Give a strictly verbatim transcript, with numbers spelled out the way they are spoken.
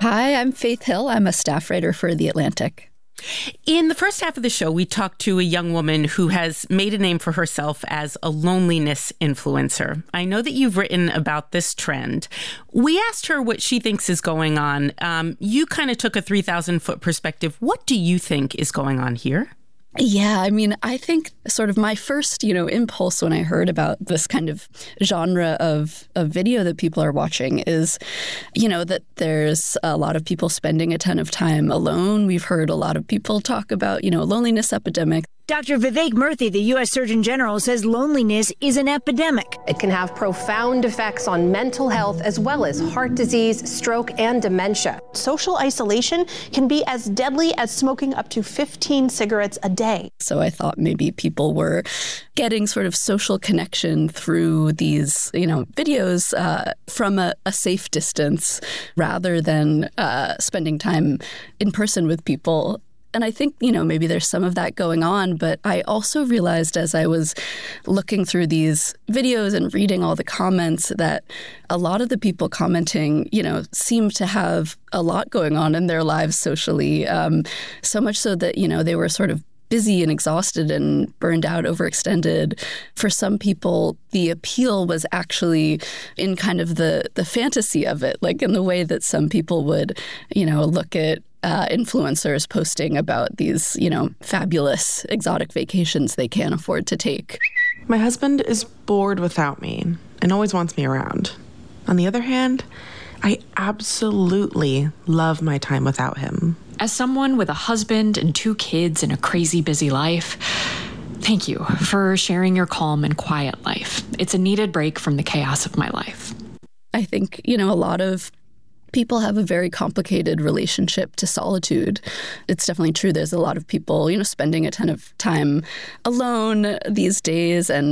Hi, I'm Faith Hill. I'm a staff writer for The Atlantic. In the first half of the show, we talked to a young woman who has made a name for herself as a loneliness influencer. I know that you've written about this trend. We asked her what she thinks is going on. Um, you kind of took a three thousand foot perspective. What do you think is going on here? Yeah, I mean, I think sort of my first, you know, impulse when I heard about this kind of genre of, of video that people are watching is, you know, that there's a lot of people spending a ton of time alone. We've heard a lot of people talk about, you know, loneliness epidemic. Doctor Vivek Murthy, the U S Surgeon General, says loneliness is an epidemic. It can have profound effects on mental health as well as heart disease, stroke, and dementia. Social isolation can be as deadly as smoking up to fifteen cigarettes a day. So I thought maybe people were getting sort of social connection through these, you know, videos uh, from a, a safe distance rather than uh, spending time in person with people. And I think, you know, maybe there's some of that going on, but I also realized as I was looking through these videos and reading all the comments that a lot of the people commenting, you know, seem to have a lot going on in their lives socially, um, so much so that, you know, they were sort of busy and exhausted and burned out, overextended. For some people, the appeal was actually in kind of the, the fantasy of it, like in the way that some people would, you know, look at Uh, influencers posting about these, you know, fabulous exotic vacations they can't afford to take. My husband is bored without me and always wants me around. On the other hand, I absolutely love my time without him. As someone with a husband and two kids and a crazy busy life, thank you for sharing your calm and quiet life. It's a needed break from the chaos of my life. I think, you know, a lot of people have a very complicated relationship to solitude. It's definitely true. There's a lot of people, you know, spending a ton of time alone these days and